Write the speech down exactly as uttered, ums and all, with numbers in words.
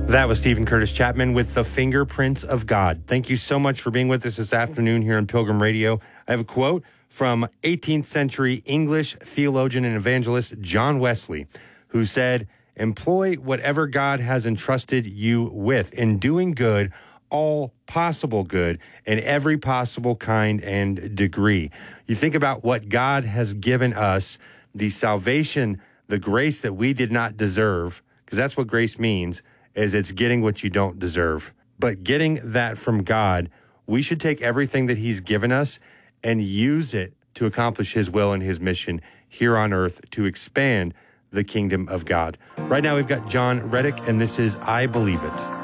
That was Stephen Curtis Chapman with The Fingerprints of God. Thank you so much for being with us this afternoon here on Pilgrim Radio. I have a quote from eighteenth century English theologian and evangelist John Wesley, who said, "Employ whatever God has entrusted you with in doing good, all possible good, in every possible kind and degree." You think about what God has given us, the salvation, the grace that we did not deserve, because that's what grace means, is it's getting what you don't deserve. But getting that from God, we should take everything that he's given us and use it to accomplish his will and his mission here on earth to expand the kingdom of God. Right now, we've got John Reddick, and this is I Believe It.